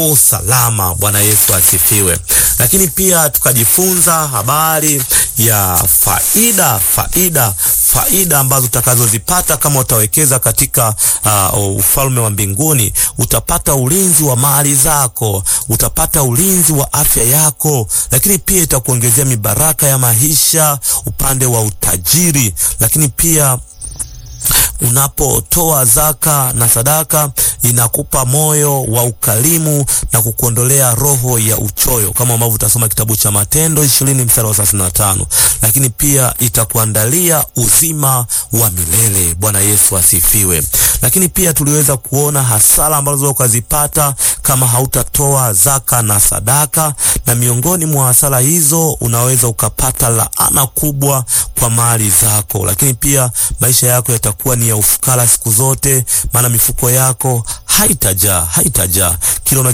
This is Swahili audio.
salama. Bwana Yesu asifiwe. Lakini pia tukajifunza habari ya faida ambazo utakazozipata kama utawekeza katika ufalme wa mbinguni. Utapata ulinzi wa mali zako, utapata ulinzi wa afya yako, lakini pia itakuongezea mibaraka ya maisha upande wa utajiri. Lakini pia unapotoa zaka na sadaka inakupa moyo wa ukarimu na kukuondolea roho ya uchoyo, kama ambavyo utasoma kitabu cha Matendo 20:35. Lakini pia itakuandalia uzima wa milele. Bwana Yesu asifiwe. Lakini pia tuliweza kuona hasara ambazo ukazipata kama hautatoa zaka na sadaka, na miongoni mwa hasara hizo unaweza ukapata laana kubwa kwa mali zako. Lakini pia maisha yako yatakuwa ni ya ufukara siku zote, maana mifuko yako haitajaa. Kila